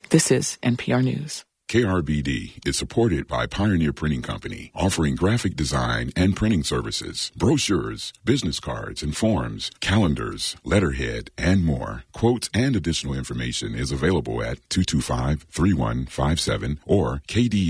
This is NPR News. KRBD is supported by Pioneer Printing Company, offering graphic design and printing services, brochures, business cards and forms, calendars, letterhead, and more. Quotes and additional information is available at 225-3157 or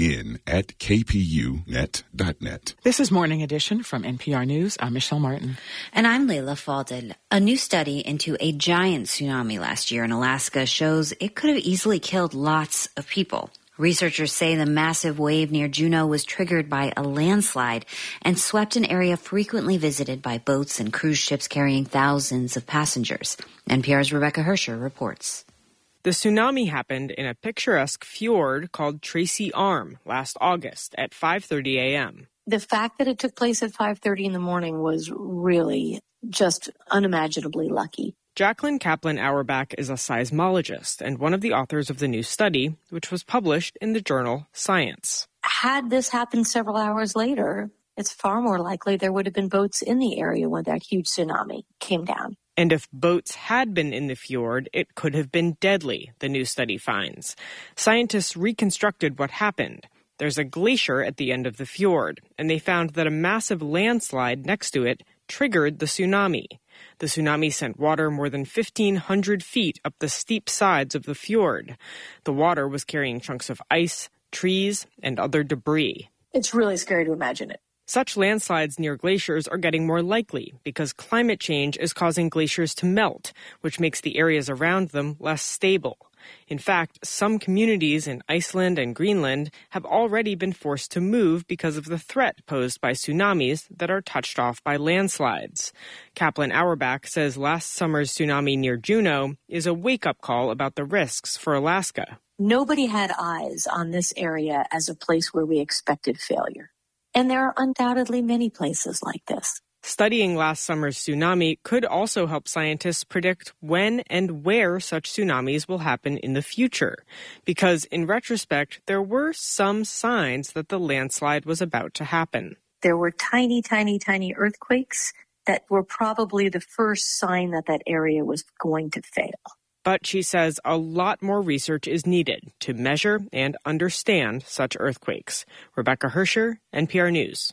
kdn@kpunet.net. This is Morning Edition from NPR News. I'm Michelle Martin. And I'm Leila Faldel. A new study into a giant tsunami last year in Alaska shows it could have easily killed lots of people. Researchers say the massive wave near Juneau was triggered by a landslide and swept an area frequently visited by boats and cruise ships carrying thousands of passengers. NPR's Rebecca Hersher reports. The tsunami happened in a picturesque fjord called Tracy Arm last August at 5:30 a.m. The fact that it took place at 5:30 in the morning was really just unimaginably lucky. Jacqueline Kaplan Auerbach is a seismologist and one of the authors of the new study, which was published in the journal Science. Had this happened several hours later, it's far more likely there would have been boats in the area when that huge tsunami came down. And if boats had been in the fjord, it could have been deadly, the new study finds. Scientists reconstructed what happened. There's a glacier at the end of the fjord, and they found that a massive landslide next to it triggered the tsunami. The tsunami sent water more than 1,500 feet up the steep sides of the fjord. The water was carrying chunks of ice, trees, and other debris. It's really scary to imagine it. Such landslides near glaciers are getting more likely because climate change is causing glaciers to melt, which makes the areas around them less stable. In fact, some communities in Iceland and Greenland have already been forced to move because of the threat posed by tsunamis that are touched off by landslides. Kaplan Auerbach says last summer's tsunami near Juneau is a wake-up call about the risks for Alaska. Nobody had eyes on this area as a place where we expected failure. And there are undoubtedly many places like this. Studying last summer's tsunami could also help scientists predict when and where such tsunamis will happen in the future, because in retrospect, there were some signs that the landslide was about to happen. There were tiny, tiny, tiny earthquakes that were probably the first sign that that area was going to fail. But she says a lot more research is needed to measure and understand such earthquakes. Rebecca Hersher, NPR News.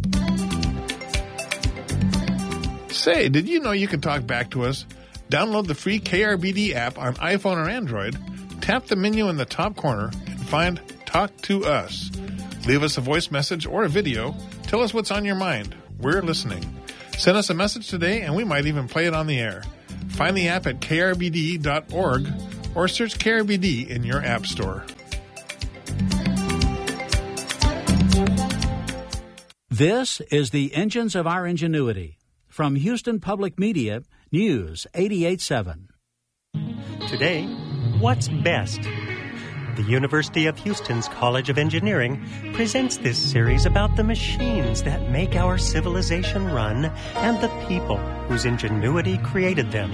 Say, did you know you can talk back to us? Download the free KRBD app on iPhone or Android, tap the menu in the top corner, and find Talk to Us. Leave us a voice message or a video. Tell us what's on your mind. We're listening. Send us a message today, and we might even play it on the air. Find the app at krbd.org or search KRBD in your app store. This is the Engines of Our Ingenuity. From Houston Public Media, News 88.7. Today, what's best? The University of Houston's College of Engineering presents this series about the machines that make our civilization run and the people whose ingenuity created them.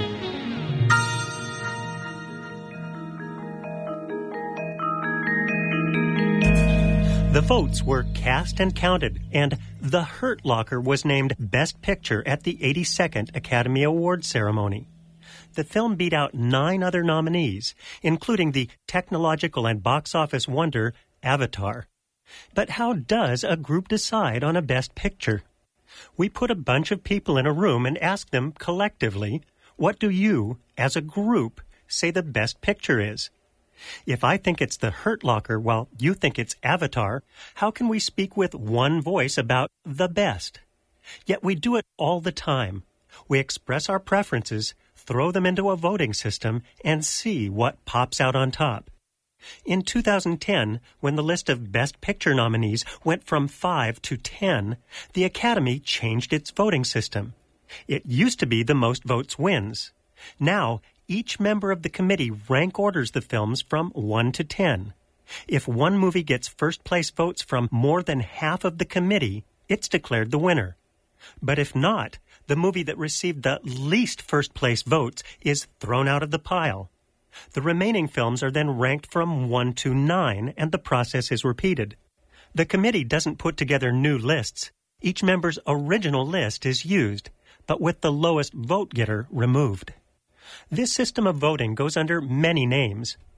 The votes were cast and counted, and The Hurt Locker was named Best Picture at the 82nd Academy Awards ceremony. The film beat out 9 other nominees, including the technological and box office wonder Avatar. But how does a group decide on a Best Picture? We put a bunch of people in a room and ask them collectively, what do you, as a group, say the Best Picture is? If I think it's The Hurt Locker while you think it's Avatar, how can we speak with one voice about the best? Yet we do it all the time. We express our preferences, throw them into a voting system, and see what pops out on top. In 2010, when the list of Best Picture nominees went from 5 to 10, the Academy changed its voting system. It used to be the most votes wins. Now, each member of the committee rank orders the films from 1 to 10. If one movie gets first-place votes from more than half of the committee, it's declared the winner. But if not, the movie that received the least first-place votes is thrown out of the pile. The remaining films are then ranked from 1 to 9, and the process is repeated. The committee doesn't put together new lists. Each member's original list is used, but with the lowest vote getter removed. This system of voting goes under many names.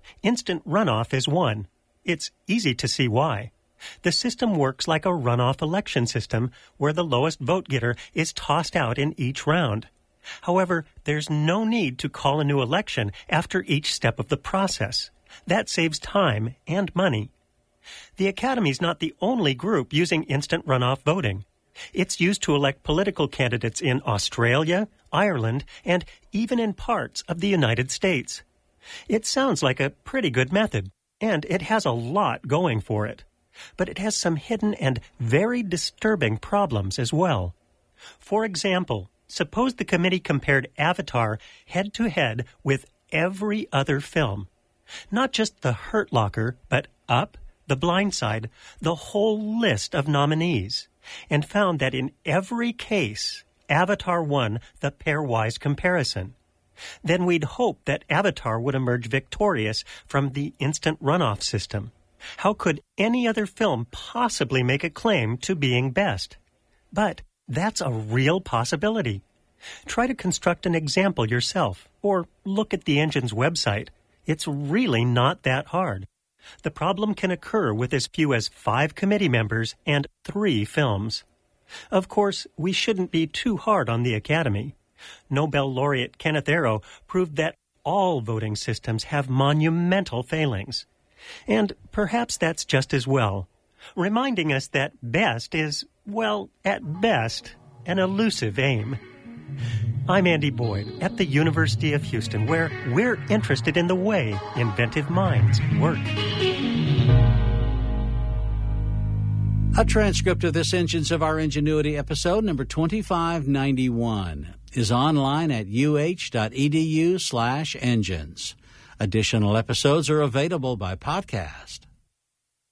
Instant runoff is one. It's easy to see why. The system works like a runoff election system where the lowest vote getter is tossed out in each round. However, there's no need to call a new election after each step of the process. That saves time and money. The Academy's not the only group using instant runoff voting. It's used to elect political candidates in Australia, Ireland, and even in parts of the United States. It sounds like a pretty good method, and it has a lot going for it. But it has some hidden and very disturbing problems as well. For example, suppose the committee compared Avatar head-to-head with every other film. Not just The Hurt Locker, but Up, The Blind Side, the whole list of nominees, and found that in every case, Avatar won the pairwise comparison. Then we'd hope that Avatar would emerge victorious from the instant runoff system. How could any other film possibly make a claim to being best? But that's a real possibility. Try to construct an example yourself, or look at the engine's website. It's really not that hard. The problem can occur with as few as 5 committee members and 3 films. Of course, we shouldn't be too hard on the Academy. Nobel laureate Kenneth Arrow proved that all voting systems have monumental failings. And perhaps that's just as well, reminding us that best is, well, at best, an elusive aim. I'm Andy Boyd at the University of Houston, where we're interested in the way inventive minds work. A transcript of this Engines of Our Ingenuity episode, number 2591, is online at uh.edu/engines. Additional episodes are available by podcast.